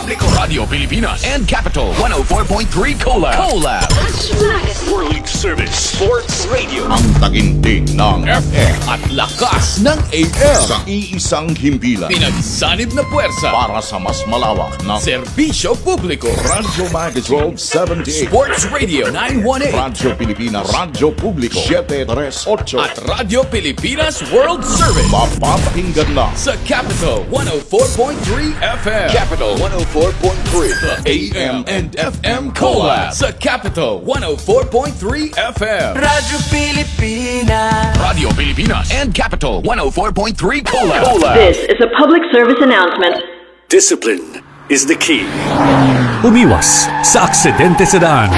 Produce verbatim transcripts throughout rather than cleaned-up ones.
Publico, Radio Pilipinas, and Capital one oh four point three Collab. Collab. World Service Sports Radio. Ang taginting ng F M At lakas ng A M. sa iisang himpilan Pinagsanib na puwersa. para sa mas malawak na Serbisyo publiko. Radyo Magazine twelve seventy-eight, Sports Radio nine one eight. Radyo Pilipinas, Radyo Publiko seven thirty-eight, At Radio Pilipinas World Service. mapapakinggan na Sa Capital one oh four point three F M. Capital one oh four point three. The A M and F M Collab. Sa Capital one oh four point three F M. Radyo Pilipinas. Radio Pilipinas and Capital one oh four point three Collab. This is a public service announcement. Discipline is the key. Umiwas sa aksidente sa daan.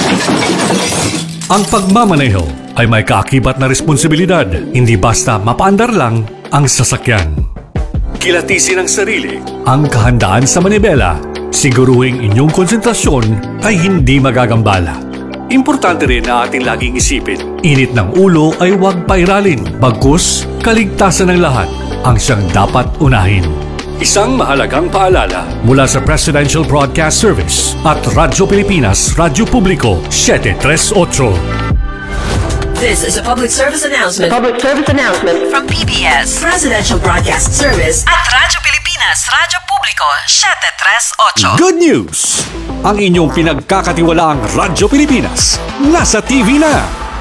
Ang pagmamaneho ay may kaakibat na responsibilidad, hindi basta mapaandar lang ang sasakyan. Kilatisin ang sarili. Ang kahandaan sa manibela, siguruhing inyong konsentrasyon ay hindi magagambala. Importante rin na ating laging isipin, init ng ulo ay huwag pairalin, bagkus kaligtasan ng lahat ang siyang dapat unahin. Isang mahalagang paalala mula sa Presidential Broadcast Service at Radyo Pilipinas, Radyo Publiko seven thirty-eight. This is a public service announcement Public service announcement. from P B S Presidential Broadcast Service at Radyo Pilipinas, Radyo Publiko seven thirty-eight. Good news! Ang inyong pinagkakatiwalaang Radyo Pilipinas nasa T V na!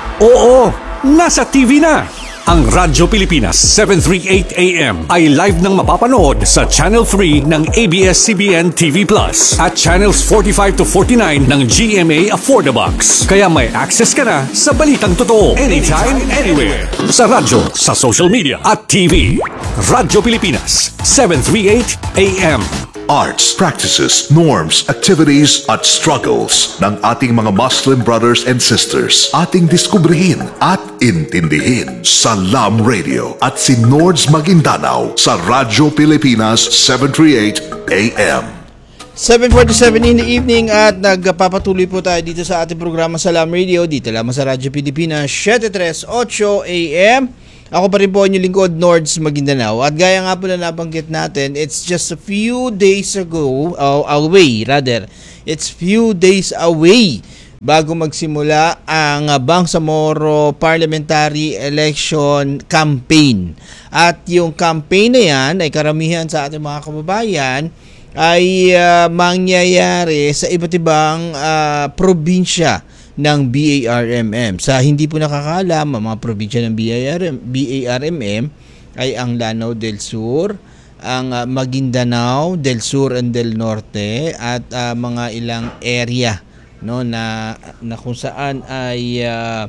Oo, nasa T V na! Ang Radyo Pilipinas seven thirty-eight A M ay live nang mapapanood sa Channel three ng A B S C B N T V Plus at Channels forty-five to forty-nine ng G M A Affordabox. Kaya may access ka na sa balitang totoo anytime, anywhere. Sa radyo, sa social media at T V. Radyo Pilipinas seven thirty-eight A M. Arts, practices, norms, activities at struggles ng ating mga Muslim brothers and sisters. Ating diskubrihin at intindihin sa Lam Radio at si Nords Maguindanao sa Radyo Pilipinas seven thirty-eight A M. seven forty-seven in the evening at nagpapatuloy po tayo dito sa ating programa sa Lam Radio dito lamang sa Radyo Pilipinas seven thirty-eight A M. Ako pa rin po inyong lingkod, Nords Maguindanao. At gaya nga po na nabanggit natin, it's just a few days ago, uh, away rather, it's few days away bago magsimula ang Bangsamoro Parliamentary Election Campaign. At yung campaign na yan ay karamihan sa ating mga kababayan ay uh, mangyayari sa iba't ibang uh, probinsya ng B A R M M. Sa hindi po nakakaalam, ang mga probinsya ng B A R M M ay ang Lanao del Sur, ang uh, Maguindanao del Sur and del Norte at uh, mga ilang area no na na kung saan ay uh,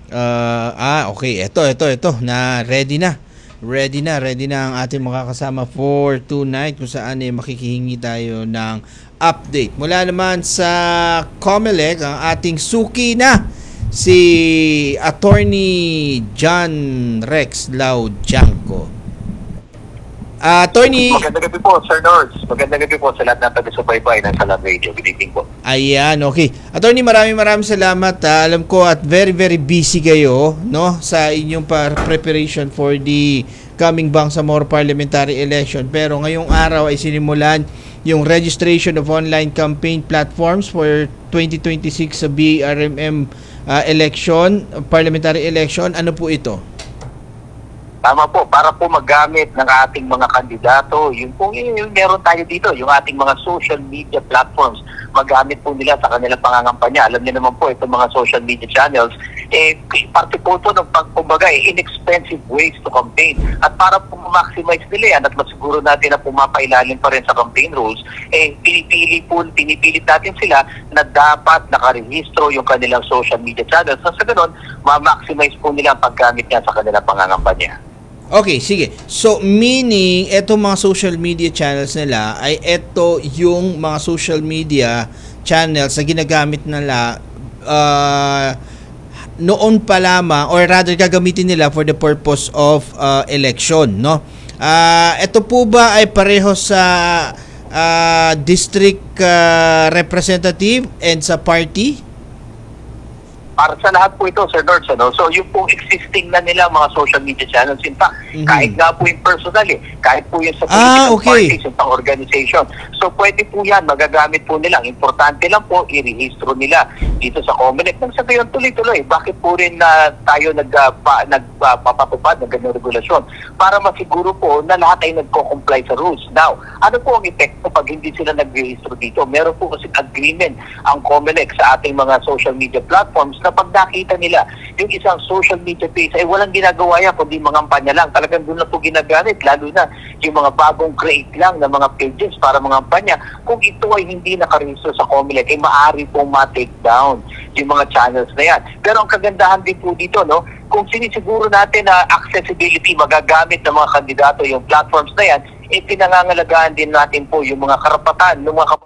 uh, ah okay, ito ito ito na ready na. Ready na, ready na ang ating makakasama for tonight kung saan eh, makikihingi tayo ng update. Mula naman sa COMELEC, ang ating suki na si Attorney John Rex Laudianco. Uh, Attorney... Magandang gabi po, Sir Nords. Magandang gabi po sa lahat ng taga-subaybay ng Salam Radio. Good evening po. Ayan, okay. Attorney, maraming maraming salamat. Ha. Alam ko at very very busy kayo no sa inyong par- preparation for the coming Bangsamoro Parliamentary Election. Pero ngayong araw ay sinimulan yung registration of online campaign platforms for twenty twenty-six sa B A R M M uh, election, parliamentary election. Ano po ito? Tama po, para po magamit ng ating mga kandidato, yung po yung, yung meron tayo dito, yung ating mga social media platforms, magamit po nila sa kanilang pangangampanya. Alam niyo naman po, itong mga social media channels, eh, parte po ito ng pagkumbaga, eh, inexpensive ways to campaign. At para po ma-maximize nila yan at masiguro natin na pumapailalim pa rin sa campaign rules, eh, pinipili po, pinipilit natin sila na dapat nakarehistro yung kanilang social media channels. So, sa ganun, ma-maximize po nila ang paggamit niya sa kanilang pangangampanya. Okay, sige. So, meaning, eto mga social media channels nila ay eto yung mga social media channels na ginagamit nila uh, noon pa lamang or rather gagamitin nila for the purpose of uh, election, no? Uh, eto po ba ay pareho sa uh, district uh, representative and sa party? para sa lahat po ito, Sir Nords, ano? So yung pong existing na nila mga social media channels, in fact, mm-hmm. kahit nga po yung personal eh, kahit po yung sa political ah, okay. parties, yung pang-organization. So pwede po yan, magagamit po nila. Importante lang po, i-rehistro nila dito sa Comelec. Nang sa gayon tuloy-tuloy, bakit po rin na tayo nagpapatupad nag, uh, ng ganyang regulasyon? Para masiguro po na lahat ay nagko-comply sa rules. Now, ano po ang epekto pag hindi sila nag-rehistro dito? Meron po kasi agreement ang Comelec sa ating mga social media platforms na pag nakita nila yung isang social media page ay walang ginagawa yan kundi mangampanya lang. Talagang doon na po ginagamit, lalo na yung mga bagong create lang na mga pages para mangampanya. Kung ito ay hindi nakarehistro sa Comelec, ay maaari pong ma-take down yung mga channels na yan. Pero ang kagandahan din po dito, no, kung sinisiguro natin na accessibility magagamit ng mga kandidato yung platforms na yan, eh pinangangalagaan din natin po yung mga karapatan ng mga kababayan.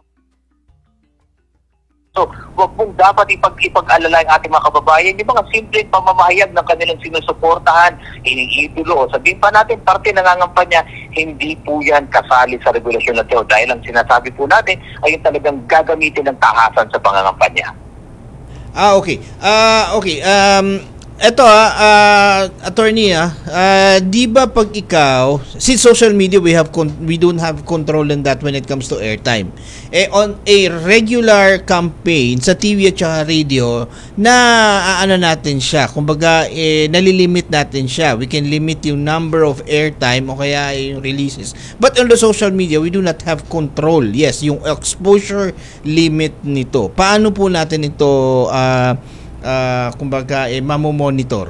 So, wag pong dapat ipag-ipag-alala yung ating mga kababayan, yung mga simpleng pamamahayag ng kanilang sinusuportahan, iniidolo, o sabihin pa natin, parte nangangampanya, hindi po yan kasali sa regulasyon na ito. Dahil ang sinasabi po natin ay yung talagang gagamitin ng tahasan sa pangangampanya. Ah, okay. Ah, uh, okay. Um... Eto ah, uh, attorney ah, uh, di ba pag ikaw, since social media we have con- we don't have control on that when it comes to airtime. Eh on a regular campaign sa T V at saka radio na uh, ano natin siya, kumbaga eh, nalilimit natin siya. We can limit yung number of airtime o kaya yung releases. But on the social media we do not have control. Yes, yung exposure limit nito. Paano po natin ito uh, Uh, kumbaga, eh, mamomonitor?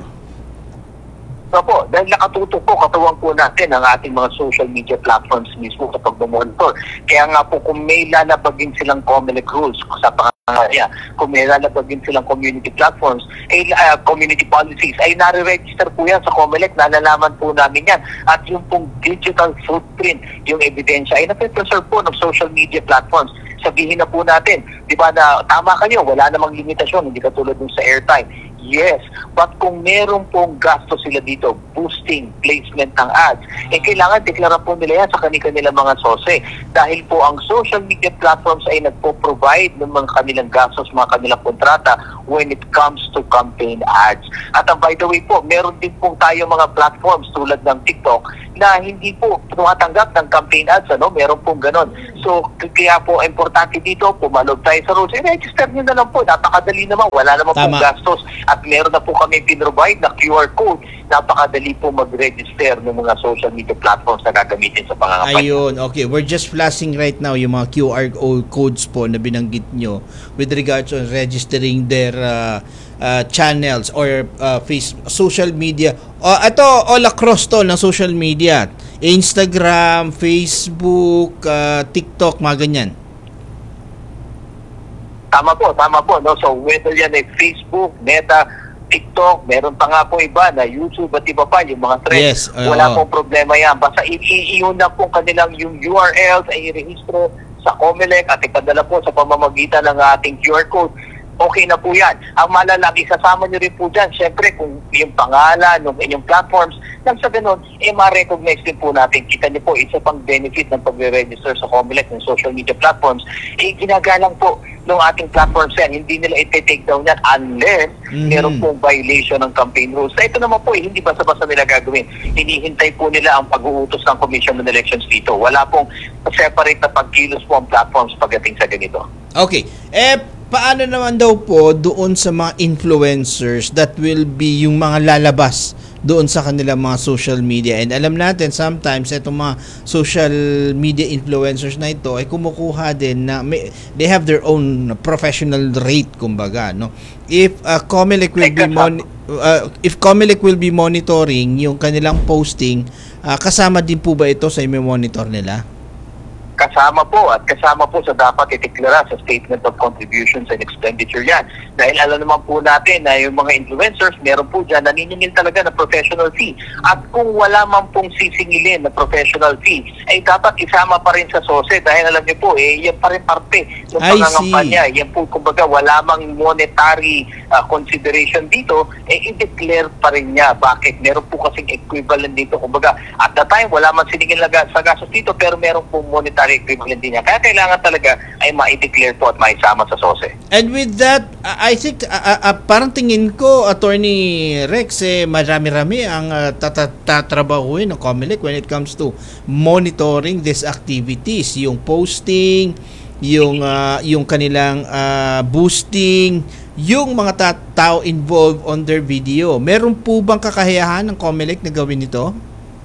So po, dahil nakatutok po, katuwang po natin ang ating mga social media platforms mismo sa pagmamonitor. Kaya nga po, kung may lalabagin silang Comelec rules sa pangalarya, kung may lalabagin silang community platforms, ay, uh, community policies, ay nare-register po yan sa Comelec, nalalaman po namin yan. At yung pong digital footprint, yung ebidensya, ay nape-preserve po ng social media platforms. Sabihin na po natin, di ba na tama kayo, wala namang limitasyon, hindi katulad dun sa airtime. Yes, but kung meron pong gasto sila dito, boosting, placement ng ads, eh kailangan deklara po nila yan sa kanilang mga sose. Dahil po ang social media platforms ay nagpo-provide ng mga kanilang gastos, mga kanilang kontrata when it comes to campaign ads. At uh, by the way po, meron din po tayo mga platforms tulad ng TikTok na hindi po tumatanggap ng campaign ads, ano? Meron pong ganon. So, kaya po, importante dito, pumalog tayo sa rules. I-register nyo na lang po. Napakadali naman. Wala naman pong gastos. At meron na po kami pinrovide na Q R code. Napakadali po mag-register ng mga social media platforms na gagamitin sa pangangampanya. Ayun, okay. We're just flashing right now yung mga Q R codes po na binanggit nyo with regards on registering their uh, uh, channels or uh, face, social media. Uh, ito, all across to ng social media. Instagram, Facebook, uh, TikTok, mga ganyan. Tama po, tama po. No? So, whether yan ay Facebook, Meta, TikTok, meron pa nga po iba na YouTube at iba pa, yung mga trends. Yes, uh, wala pong problema yan. Basta i-iyon na po kanilang yung U R Ls ay i-rehistro sa Comelec at ipadala po sa pamamagitan ng ating Q R code. Okay na po yan. Ang malalaki, kasama nyo rin po dyan, syempre kung yung pangalan ng inyong platforms, nang sa ganun, eh ma-recognize din po natin. Kita nyo po, isa pang benefit ng pag-register sa Comelec ng social media platforms, eh ginagalang po ng ating platforms yan. Hindi nila iti-take down yan unless mm-hmm. meron pong violation ng campaign rules. Na ito naman po, eh, hindi basta-basta nila gagawin. Hinihintay po nila ang pag-uutos ng Commission on Elections dito. Wala pong separate na pagkilos po ang platforms pagdating sa ganito. Okay. Eh, paano naman daw po doon sa mga influencers that will be yung mga lalabas doon sa kanilang mga social media? And alam natin, sometimes itong mga social media influencers na ito ay kumukuha din na may, they have their own professional rate, kumbaga, no? If uh, Comelec will be mon- uh, if Comelec will be monitoring yung kanilang posting, uh, kasama din po ba ito sa i-monitor nila? Kasama po at kasama po sa dapat itiklara sa Statement of Contributions and Expenditure yan. Dahil alam naman po natin na yung mga influencers, meron po dyan naniningil talaga na professional fee. At kung wala man pong sisingilin na professional fee, ay dapat isama pa rin sa S O S E dahil alam niyo po, eh, yan pa rin parte ng pangangampanya. Yan po, kumbaga, wala mang monetary uh, consideration dito, eh, i-declare pa rin niya. Bakit? Meron po kasing equivalent dito. Kumbaga, at the time, wala man siningil na sa gastos dito, pero meron pong monetary equivalent din yan. Kaya kailangan talaga ay ma-declare po at maisama sa S O S E. And with that, uh, I think uh, uh, uh, parang tingin ko, Attorney Rex, eh, marami-rami ang uh, tatrabahuin ng COMELEC when it comes to monitoring these activities, yung posting, yung uh, yung kanilang uh, boosting, yung mga ta- tao involved on their video. Meron po bang kakayahan ng COMELEC na gawin ito?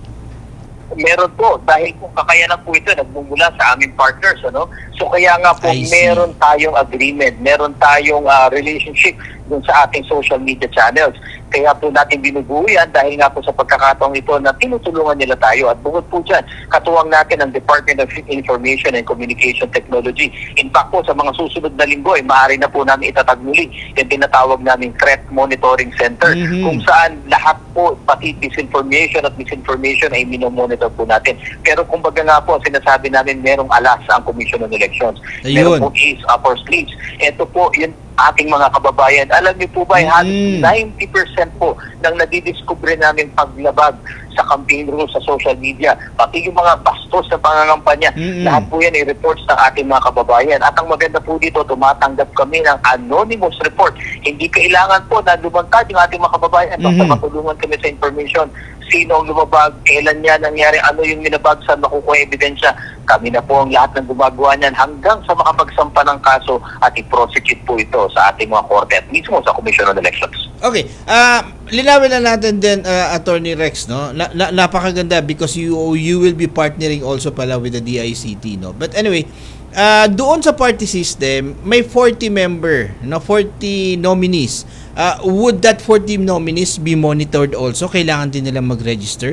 Meron po, dahil kung kakayanan po ito nagmumula sa aming partners, ano? So kaya nga po meron tayong agreement, meron tayong uh, relationship dun sa ating social media channels. Kaya po natin binubuo yan dahil nga po sa pagkakataong ito na tinutulungan nila tayo. At bukod po dyan, katuwang natin ang Department of Information and Communication Technology. In fact po, sa mga susunod na linggo, ay maaari na po namin itatag muli yung tinatawag namin Threat Monitoring Center, mm-hmm. kung saan lahat po, pati disinformation at misinformation ay minomonitor po natin. Pero kumbaga nga po, sinasabi namin merong alas ang Commission on Elections. Meron po is up our sleeves. Ito po, yun ating mga kababayan. Alam niyo po ba, mm-hmm. ninety percent po ng nadidiscover namin paglabag sa campaign rules sa social media, pati yung mga bastos na pangangampanya, mm-hmm. lahat po yan i-reports ng ating mga kababayan. At ang maganda po dito, tumatanggap kami ng anonymous report. Hindi kailangan po na lumantad yung ating mga kababayan. Basta mm-hmm. matulungan kami sa information. Sino ang lumabag, kailan yan nangyari, ano yung minabag, saan makukuha ebidensya. Kami na po ang lahat ng gumagawa niyan hanggang sa makapagsampa ng kaso at i-prosecute po ito sa ating mga korte at mismo sa Commission on Elections. Okay. Uh, linawin na natin din, uh, Attorney Rex, no? Na, na, napakaganda because you you will be partnering also pala with the D I C T, no? But anyway, uh, doon sa party system, may forty member, no? forty nominees. Uh, would that forty nominees be monitored also? Kailangan din nilang mag-register?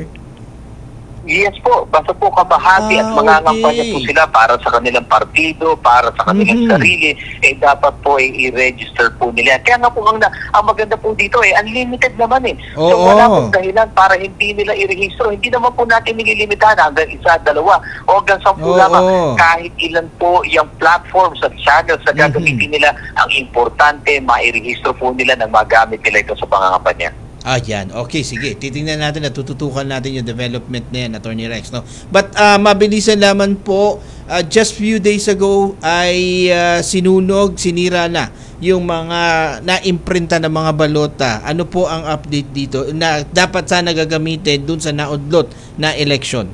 Yes po, basta po kabahati ah, at mangangampanya okay. po sila para sa kanilang partido, para sa kanilang mm-hmm. sarili, eh dapat po eh, i-register po nila. Kaya nga po ang, ang maganda po dito eh, unlimited naman eh. Oo. So wala pong dahilan para hindi nila i-rehistro. Hindi naman po natin nililimitahan hanggang isa, dalawa, o hanggang sampu lamang. Kahit ilan po yung platforms at channels na gagamitin mm-hmm. nila, ang importante, ma-i-rehistro po nila na magamit nila ito sa pangangampanya. Ah, yan. Okay, sige. Titingnan natin at tututukan natin yung development na yan, Attorney Rex, no? But uh, mabilisan lamang po, uh, just few days ago ay uh, sinunog, sinira na yung mga na-imprinta ng mga balota. Ano po ang update dito na dapat sana gagamitin dun sa naudlot na election?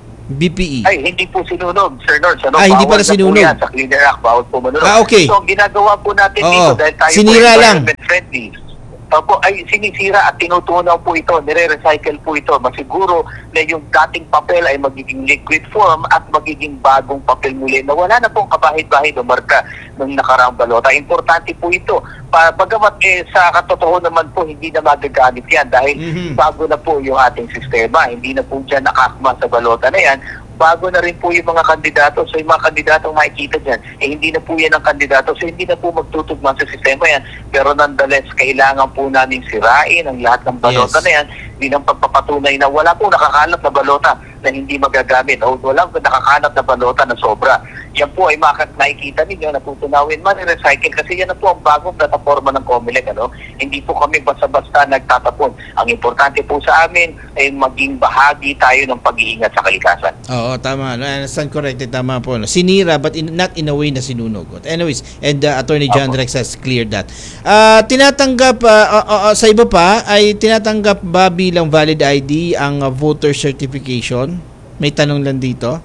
B P E. Ay, hindi po sinunog, Sir Nords. Ano, ah, hindi pala sinunog. Na po yan, sa Cleaner Act, bawal po manunog. Ah, okay. So, ang ginagawa po natin Oo. dito dahil tayo sinira po lang. friendly. Opo, ay sinisira at tinutunaw po ito, nire-recycle po ito. Masiguro na yung dating papel ay magiging liquid form at magiging bagong papel muli na wala na pong kabahid-bahid o marka ng nakaraang balota. Importante po ito. Bagamat eh, sa katotohanan naman po, hindi na magagamit yan dahil mm-hmm. bago na po yung ating sistema. Hindi na po dyan nakakma sa balota na yan. Bago na rin po yung mga kandidato. So yung mga kandidatong makikita dyan, eh hindi na po yan ang kandidato. So hindi na po magtutugma sa sistema yan. Pero nonetheless, kailangan po namin sirain ang lahat ng balota yes. na yan bilang pagpapatunay na wala po nakakalat na balota na hindi magagamit o walang nakakalat na balota na sobra. Yan po ay makikita ninyo na tutunawin man i-recycle kasi yan na po ang bagong plataforma ng COMELEC. Ano? Hindi po kami basta-basta nagtatapon. Ang importante po sa amin ay maging bahagi tayo ng pag-iingat sa kalikasan. Oo, tama. No, I understand correctly. Tama po. No? Sinira but in, not in a way na sinunog. Anyways, and uh, Attorney John Rex has cleared that. Uh, tinatanggap, uh, uh, uh, sa iba pa, ay tinatanggap ba bilang valid I D ang uh, voter certification? May tanong lang dito.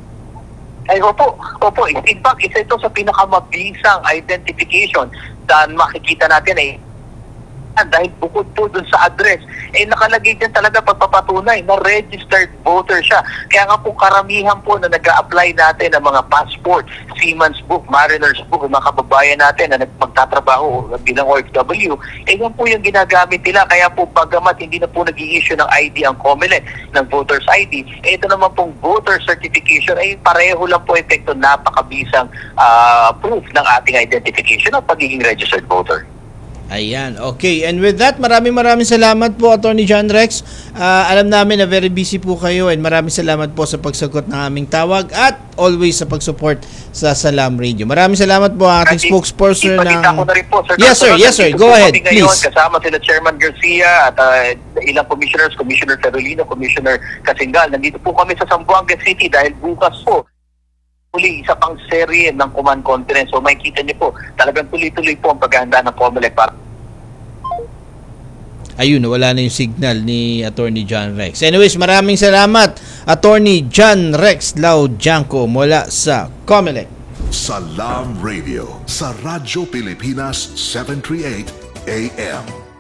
Ay, opo, opo. In fact, isa ito sa pinakamabisang identification na makikita natin ay dahil bukod po dun sa address, eh nakalagay din talaga pagpapatunay na registered voter siya. Kaya nga po karamihan po na nag-a-apply natin ng mga passport, seaman's book, mariner's book, mga kababayan natin na nagpagtatrabaho bilang O F W, eh yan po yung ginagamit nila. Kaya po bagamat hindi na po nag-i-issue ng I D ang COMELEC, ng voter's I D, eh ito naman pong voter certification ay pareho lang po epekto, napakabisang uh, proof ng ating identification ng pagiging registered voter. Ayan, okay. And with that, maraming maraming salamat po, Attorney John Rex. Uh, alam namin na very busy po kayo and maraming salamat po sa pagsagot ng aming tawag at always sa pag-support sa Salam Radio. Maraming salamat po ang ating At spokesperson ng... Ako na rin po, Sir. Yes, sir. Yes, sir. Go ahead, please. Ngayon, kasama sila Chairman Garcia at uh, ilang commissioners, Commissioner Carolino, Commissioner Kasingal. Nandito po kami sa Zamboanga City dahil bukas po muli isa pang serye ng command conference. So makikita niyo po, talagang tuloy-tuloy po ang paghahanda ng COMELEC para ayun, wala na yung signal ni Attorney John Rex. Anyways, maraming salamat, Attorney John Rex Laudianco mula sa COMELEC. Salam Radio sa Radyo Pilipinas seven thirty-eight A M.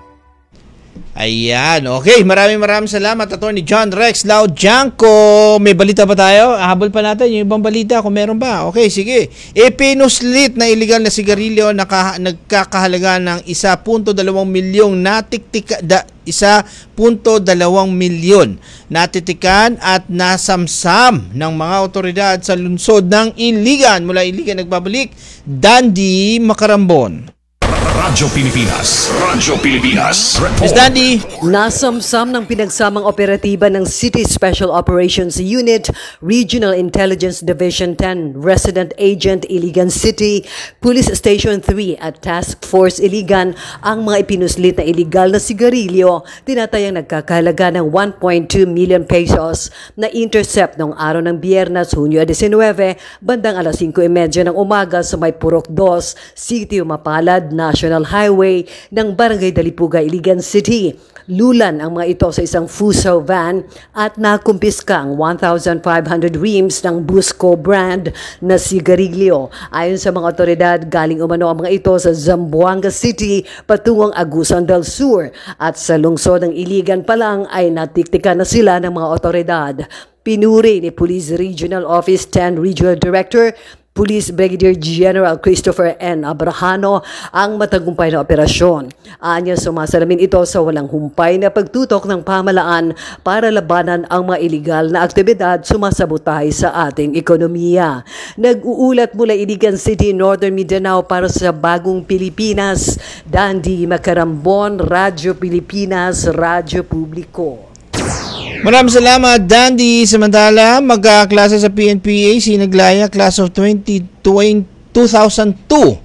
Ayan, okay. Maraming maraming salamat, Attorney John Rex Laudianco. May balita ba tayo? Habol pa natin yung ibang balita kung meron ba. Okay, sige. Ipinuslit na illegal na sigarilyo na naka, nagkakahalaga ng one point two milyong natiktika, da, one point two milyon natitikan at nasamsam ng mga otoridad sa lungsod ng Iligan. Mula Iligan nagbabalik, Dandy Macarambon. Radyo Pilipinas. Radyo Pilipinas. Miss Dandy. Nasamsam ng pinagsamang operatiba ng City Special Operations Unit, Regional Intelligence Division ten, Resident Agent Iligan City, Police Station three at Task Force Iligan ang mga ipinuslit na iligal na sigarilyo, tinatayang nagkakahalaga ng one point two million pesos na intercept noong araw ng Biyernes, Hunyo nineteen, bandang alas singko trenta ng umaga sa may Purok two, City Mapalad, National Highway ng Barangay Dalipuga, Iligan City. Lulan ang mga ito sa isang Fuso van at nakumpiska ang one thousand five hundred reams ng Busco brand na sigarilyo. Ayon sa mga otoridad, galing umano ang mga ito sa Zamboanga City patungong Agusan del Sur at sa lungsod ng Iligan pa lang ay natiktikan na sila ng mga otoridad. Pinuri ni Police Regional Office ten Regional Director Police Brigadier General Christopher N. Abrahano ang matagumpay na operasyon. Anya, sumasalamin ito sa walang humpay na pagtutok ng pamalaan para labanan ang mga iligal na aktibidad sumasabotahe sa ating ekonomiya. Nag-uulat mula Iligan City, Northern Mindanao para sa Bagong Pilipinas, Dandy Macarambon, Radyo Pilipinas, Radyo Publiko. Maraming salamat, Dandy. Samantala, magkaklase sa P N P A si Naglaya, class of twenty twenty, two thousand two,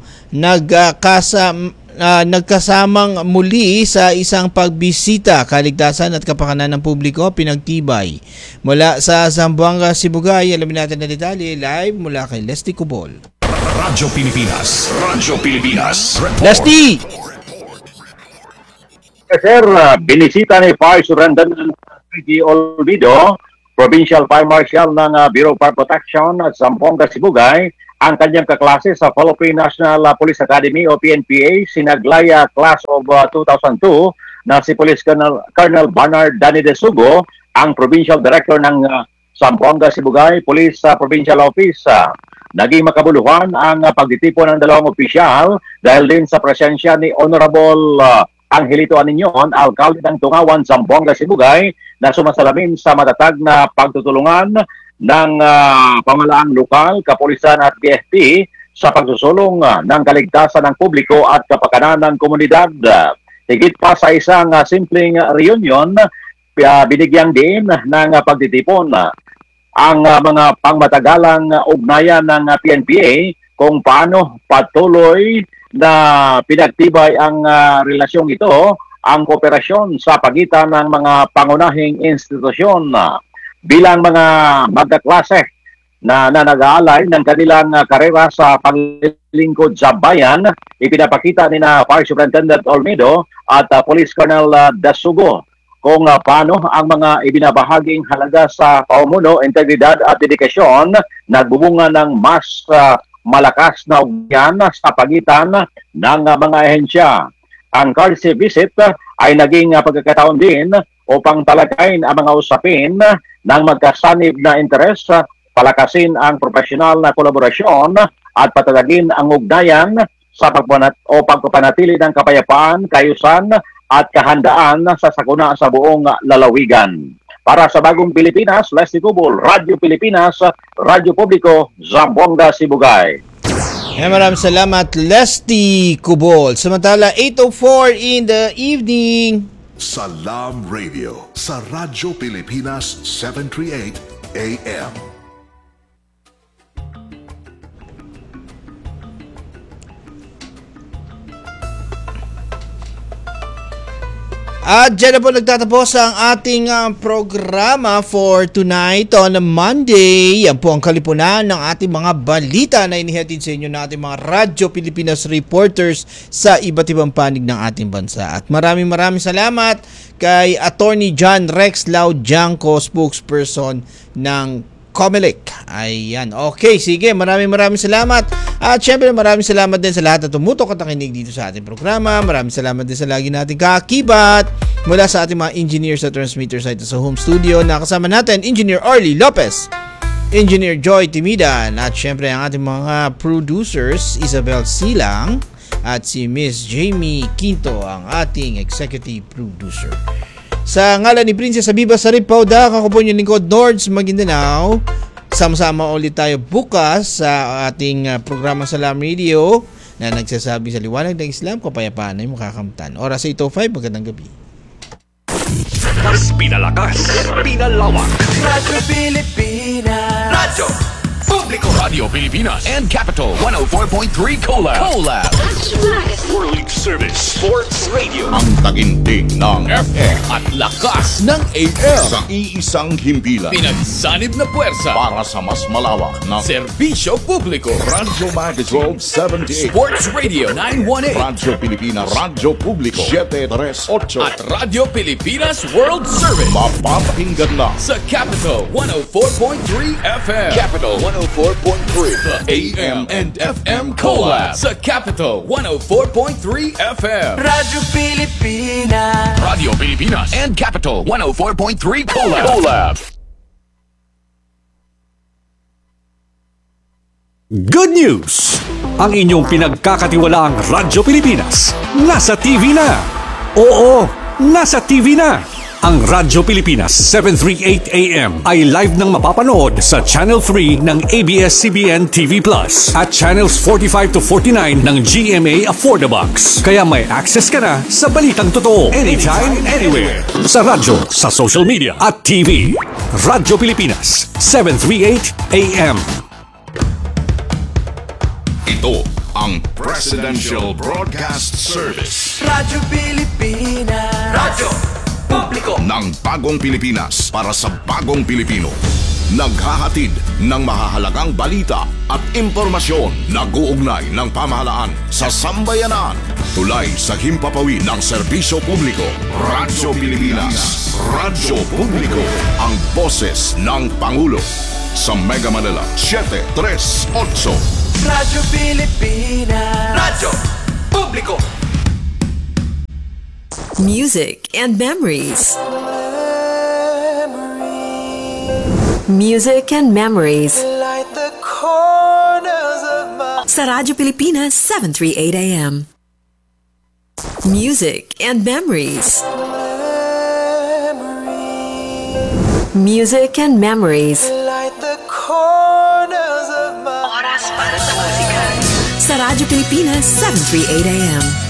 nagkasa, uh, nagkasamang muli sa isang pagbisita, kaligtasan at kapakanan ng publiko, pinagtibay. Mula sa Zamboanga, Sibugay, alamin natin na detalye live mula kay Leslie Cubol. Radyo Pilipinas. Radyo Pilipinas. Leslie! Sir, uh, binisita ni Fire Surrendan G. Olvido, Provincial Fire Marshal ng uh, Bureau of Fire Protection at Zamboanga, Sibugay, ang kanyang kaklase sa Philippine National uh, Police Academy o P N P A, sinaglaya class of uh, two thousand two na si Police Colonel, Colonel Bernard Dani de Sugo, ang Provincial Director ng uh, Zamboanga, Sibugay Police uh, Provincial Office. Uh, naging makabuluhan ang uh, pagtitipon ng dalawang opisyal dahil din sa presensya ni Honorable uh, Angelito Aninyon, alkalde ng Tungawan, Zamboanga, Sibugay, na sumasalamin sa matatag na pagtutulungan ng uh, pamalaang lokal, kapulisan at B F P sa pagsusulong uh, ng kaligtasan ng publiko at kapakanan ng komunidad. Higit pa sa isang uh, simpleng uh, reunion, uh, binigyang din ng uh, pagtitipon uh, ang uh, mga pangmatagalang uh, ugnayan ng uh, P N P A kung paano patuloy na pinagtibay ang uh, relasyong ito, ang kooperasyon sa pagitan ng mga pangunahing institusyon uh, bilang mga magkaklase na, na nag-aalay ng kanilang uh, karera sa paglilingkod sa bayan. Ipinapakita ni na Fire Superintendent Olmedo at uh, Police Colonel uh, Dasugo kung uh, paano ang mga ibinabahaging halaga sa paumuno, integridad at dedikasyon nagbubunga ng mas uh, malakas na ugnayan sa pagitan ng uh, mga ahensya. Ang courtesy visit uh, ay naging uh, pagkakataon din upang talakayin ang mga usapin ng magkasanib na interes, uh, palakasin ang profesional na kolaborasyon at patatagin ang ugnayan sa pagpanat o pagpapanatili ng kapayapaan, kaayusan at kahandaan sa sakuna sa buong uh, lalawigan. Para sa Bagong Pilipinas, Leslie Cubol, Radyo Pilipinas, Radyo Publiko, Zamboanga, Sibugay. Eh, maraming salamat, Leslie Cubol. Samantala, eight oh four in the evening. Salam Radio sa Radyo Pilipinas seven thirty-eight A M. At dyan na po nagtatapos ang ating uh, programa for tonight on a Monday. Yan po ang kalipunan ng ating mga balita na inihatid sa inyo ng ating mga Radyo Pilipinas reporters sa iba't ibang panig ng ating bansa. At maraming maraming salamat kay Attorney John Rex Laudianco, spokesperson ng Comelec. Ayan. Okay, sige. Maraming maraming salamat. At syempre maraming salamat din sa lahat na tumutok at nakinig dito sa ating programa. Maraming salamat din sa lagi nating kaakibat mula sa ating mga engineers sa transmitter site sa home studio. Nakasama natin Engineer Arlie Lopez, Engineer Joy Timidan, at syempre ang ating mga producers Isabel Silang at si Miss Jamie Quinto, ang ating executive producer. Sa ngalan ni Princess Abiba Sarip Pauda, ako po yung lingkod Nords Maguindanao. Sama-sama ulit tayo bukas sa ating uh, programa Salam Radio na nagsasabi sa liwanag ng Islam, kapayapaan ay makakamtan. Oras eight oh five, magandang gabi. Mas pinalakas, pinalawak. Radyo Pilipinas. Radyo Publiko, Radio Pilipinas and Capital one oh four point three Collab. Collab. World Service Sports Radio. Ang tagintig ng F M At lakas ng A M. sa iisang himpilan Pinagsanib na puwersa. para sa mas malawak na Serbisyo Publiko. Radyo Magis twelve seventy-eight, Sports Radio nine one eight. Radyo Pilipinas, Radyo Publiko seven three eight, At Radio Pilipinas World Service. mapapakinggan na Sa Capital one oh four point three F M. Capital one oh four point three. The A M and F M Collab. Sa Capital one oh four point three F M. Radyo Pilipinas. Radio Pilipinas and Capital one oh four point three Collab. Collab. Good news! Ang inyong pinagkakatiwalaang Radyo Pilipinas nasa T V na. Oo, nasa T V na. Ang Radyo Pilipinas seven thirty-eight A M ay live nang mapapanood sa Channel three ng A B S C B N T V Plus at Channels forty-five to forty-nine ng G M A Affordabox. Kaya may access ka na sa balitang totoo anytime, anywhere. Sa radyo, sa social media at T V. Radyo Pilipinas seven thirty-eight A M. ito ang Presidential Broadcast Service Radyo Pilipinas. Radyo Publiko ng bagong Pilipinas para sa bagong Pilipino. Naghahatid ng mahahalagang balita at impormasyon na guugnay ng pamahalaan sa sambayanan. Tulay sa himpapawid ng serbisyo publiko. Radyo Pilipinas. Radyo Publiko. Ang boses ng Pangulo. Sa Mega Manila, seven three eight. Radyo Pilipinas. Radyo Publiko. Music and memories. Music and memories. Light the corners of my Sa Radyo Pilipinas seven thirty-eight A M. Music and memories. Music and memories. Light the corners of my Oras para sa musika. Sa Radyo Pilipinas seven thirty-eight A M.